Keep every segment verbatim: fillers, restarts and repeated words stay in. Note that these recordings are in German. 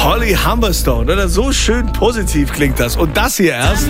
Holly Humberstone, oder? So schön positiv klingt das. Und das hier erst.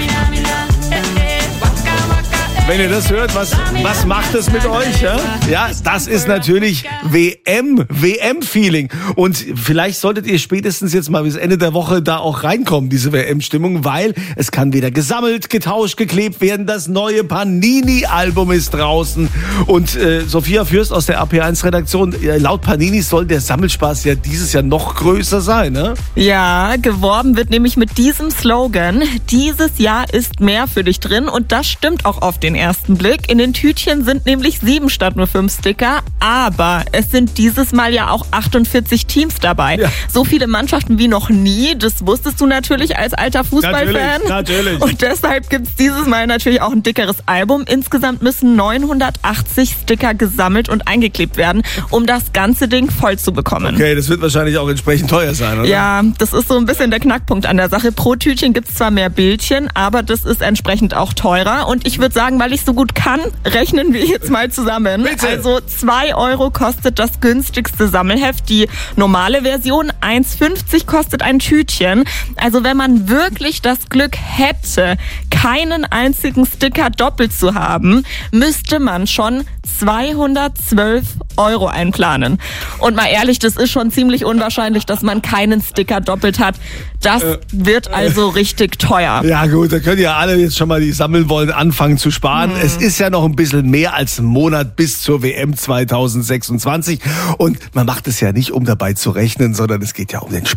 Wenn ihr das hört, was, was macht es mit euch? Ja? ja, das ist natürlich W M, W M-Feeling. Und vielleicht solltet ihr spätestens jetzt mal bis Ende der Woche da auch reinkommen, diese W M-Stimmung, weil es kann wieder gesammelt, getauscht, geklebt werden. Das neue Panini-Album ist draußen. Und äh, Sophia Fürst aus der A P eins-Redaktion, äh, laut Panini soll der Sammelspaß ja dieses Jahr noch größer sein, ne? Ja, geworben wird nämlich mit diesem Slogan: Dieses Jahr ist mehr für dich drin. Und das stimmt auch auf den ersten Blick. In den Tütchen sind nämlich sieben statt nur fünf Sticker, aber es sind dieses Mal ja auch achtundvierzig Teams dabei. Ja. So viele Mannschaften wie noch nie, das wusstest du natürlich als alter Fußballfan. Natürlich, natürlich. Und deshalb gibt es dieses Mal natürlich auch ein dickeres Album. Insgesamt müssen neunhundertachtzig Sticker gesammelt und eingeklebt werden, um das ganze Ding voll zu bekommen. Okay, das wird wahrscheinlich auch entsprechend teuer sein, oder? Ja, das ist so ein bisschen der Knackpunkt an der Sache. Pro Tütchen gibt es zwar mehr Bildchen, aber das ist entsprechend auch teurer. Und ich würde sagen, weil ich so gut kann, rechnen wir jetzt mal zusammen. Bitte. Also zwei Euro kostet das günstigste Sammelheft. Die normale Version, eins fünfzig kostet ein Tütchen. Also wenn man wirklich das Glück hätte, keinen einzigen Sticker doppelt zu haben, müsste man schon zweihundertzwölf Euro einplanen. Und mal ehrlich, das ist schon ziemlich unwahrscheinlich, dass man keinen Sticker doppelt hat. Das äh, wird also äh, richtig teuer. Ja gut, da können ja alle jetzt schon mal, die sammeln wollen, anfangen zu sparen. Hm. Es ist ja noch ein bisschen mehr als ein Monat bis zur W M zweitausendsechsundzwanzig. Und man macht es ja nicht, um dabei zu rechnen, sondern es geht ja um den Spaß.